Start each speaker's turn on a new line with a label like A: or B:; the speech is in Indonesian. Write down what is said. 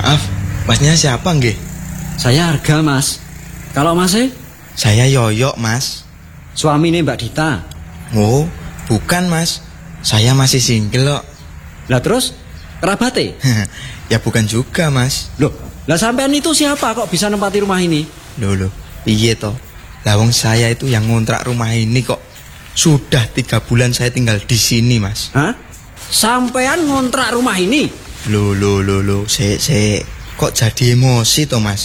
A: Maaf, masnya siapa nggih?
B: Saya Arga, Mas. Kalau Masnya?
A: Saya Yoyok, Mas.
B: Suaminya Mbak Dita.
A: Oh, bukan, Mas. Saya masih single kok.
B: Lah terus kerabatnya?
A: Ya bukan juga, Mas.
B: Loh, lah sampean itu siapa kok bisa nempati rumah ini?
A: Loh, piye toh? Lah wong saya itu yang ngontrak rumah ini kok. Sudah 3 bulan saya tinggal di sini, Mas.
B: Hah? Sampean ngontrak rumah ini?
A: Loh. Kok jadi emosi toh, Mas?